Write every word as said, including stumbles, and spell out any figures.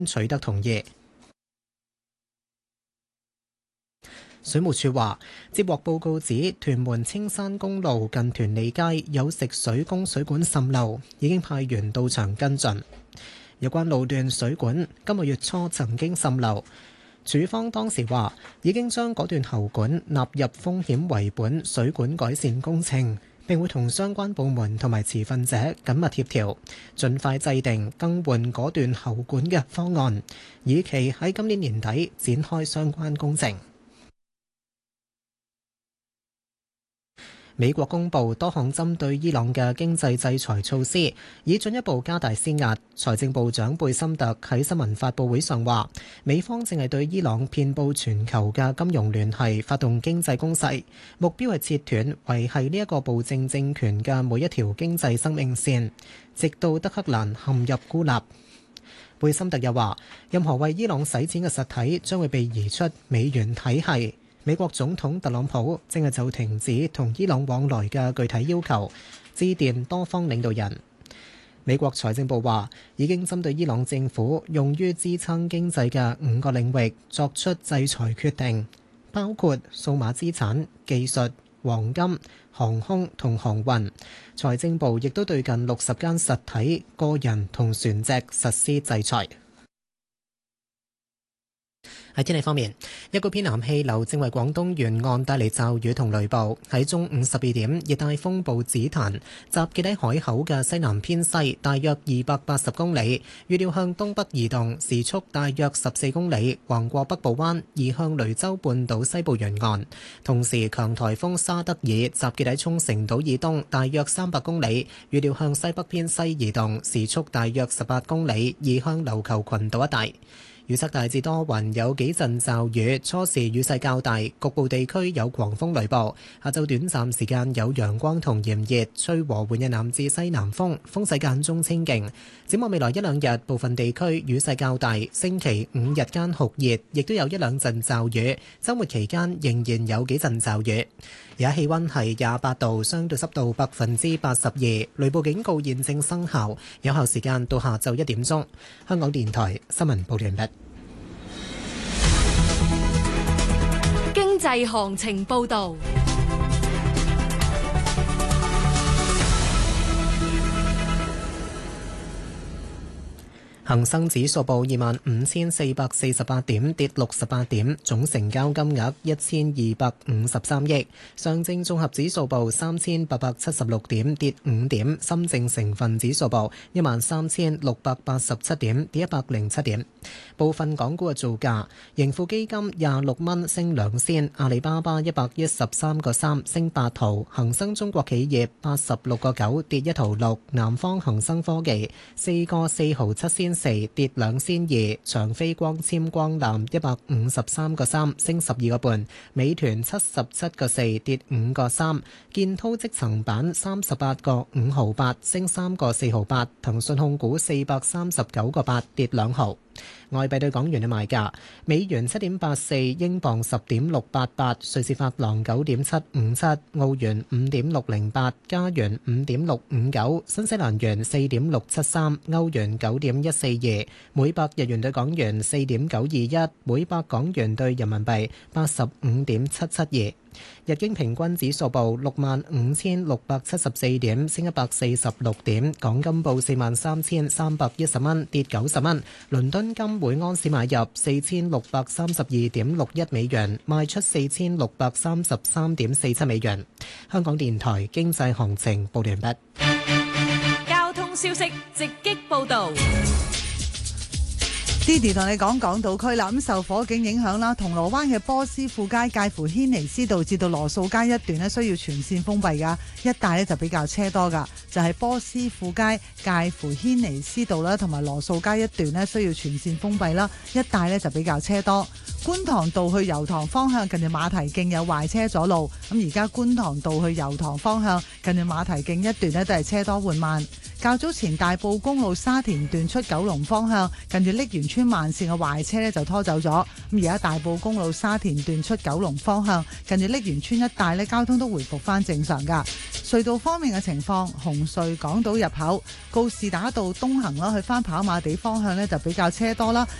取得同意。水務署話，接獲報告指屯門青山公路近屯利街有食水供水管滲漏，已經派員到場跟進。有關路段水管今個月初曾經滲漏，署方當時話已經將嗰段喉管納入風險為本水管改善工程，並會同相關部門同埋持份者緊密協調，盡快制定更換嗰段喉管嘅方案，以期喺今年年底展開相關工程。美國公布多項針對伊朗嘅經濟制裁措施，以進一步加大施壓。財政部長貝森特喺新聞發佈會上話，美方正係對伊朗遍佈全球嘅金融聯繫發動經濟攻勢，目標係切斷維繫呢一個暴政政權嘅每一條經濟生命線，直到德黑蘭陷入孤立。貝森特又話，任何為伊朗洗錢嘅實體將會被移出美元體系。美國總統特朗普正係就停止同伊朗往來嘅具體要求致電多方領導人。美國財政部話，已經針對伊朗政府用於支撐經濟嘅五個領域作出制裁決定，包括數碼資產、技術、黃金、航空同航運。財政部亦都對近六十間實體、個人同船隻實施制裁。喺天氣方面，一股偏南氣流正為廣東沿岸帶嚟驟雨同雷暴。喺中午十二點，熱帶風暴紫檀集結喺海口嘅西南偏西，大約二百八十公里，預料向東北移動，時速大約十四公里，橫過北部灣，移向雷州半島西部沿岸。同時，強颱風沙德爾集結喺沖繩島以東，大約三百公里，預料向西北偏西移動，時速大約十八公里，移向琉球群島一帶。預測大致多雲，有幾陣驟雨，初時雨勢較大，局部地區有狂風雷暴。下晝短暫時間有陽光同炎熱，吹和緩嘅南至西南風，風勢間中清勁。展望未來一兩日，部分地區雨勢較大。星期五日間酷熱，亦都有一兩陣驟雨。週末期間仍然有幾陣驟雨。而家氣溫係廿八度，相對濕度百分之八十二，雷暴警告現正生效，有效時間到下晝一點鐘。香港電台新聞報道完畢。 經濟行情報道。 恒生指數報二萬五千四百四十八點，跌六十八點，總成交金額一千二百五十三億。上證綜合指數報三千八百七十六點，跌五點。深證成分指數報一萬三千六百八十七點，跌一百零七點。部分港股嘅造價：盈富基金廿六蚊升兩仙，阿里巴巴一百一十三個三升八毫，恒生中國企業八十六個九跌一毫六，南方恒生科技四個四毫七仙四跌兩仙二，長飛光纖光纜一百五十三個三升十二個半，美團七十七個四跌五個三，建滔積層板三十八個五毫八升三個四毫八，騰訊控股四百三十九個八跌兩毫。外幣對港元嘅賣價：美元七點八四，英鎊十點六八八，瑞士法郎九點七五七，澳元五點六零八，加元五點六五九，新西蘭元四點六七三，歐元九點一四二，每百日元對港元四點九二一，每百港元對人民幣八十五點七七二。日經平均指數報六萬五千六百七十四點，升一百四十六點。港金報四萬三千三百一十蚊，跌九十蚊。倫敦金每安士買入四千六百三十二點六一美元，賣出四千六百三十三點四七美元。香港電台經濟行情報完畢。 交通消息直擊報道。 Didi 同你講港島區啦，咁受火警影響啦，銅鑼灣嘅波斯富街介乎軒尼詩道至到羅素街一段呢，需要全線封閉噶，一帶呢就比較車多噶，就係、是、波斯富街介乎軒尼詩道啦同埋羅素街一段呢，需要全線封閉啦，一帶呢就比較車多。觀塘道去油塘方向近住馬蹄徑有壞車阻路，咁而家觀塘道去油塘方向近住馬蹄徑一段呢，都係車多緩慢。 較早前大埔公路沙田段出九龍方向，近住瀝源村慢線嘅壞車呢就拖走咗。咁而家大埔公路沙田段出九龍方向，近住瀝源村一帶呢，交通都回復翻正常噶。隧道方面嘅情況，紅隧港島入口告士打道東行啦，去翻跑馬地方向呢就比較車多啦。